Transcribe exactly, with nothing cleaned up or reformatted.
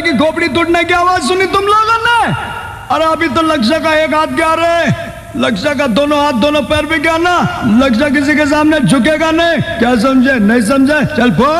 लोहे की खोपड़ी टूटने की आवाज सुनी तुम लोगों ने? अरे अभी तो लक्ष्य का एक हाथ गया रे, लक्ष्य का दोनों हाथ दोनों पैर भी गया ना, लक्ष्य किसी के सामने झुकेगा नहीं। क्या समझे? नहीं समझे? चल फोड़।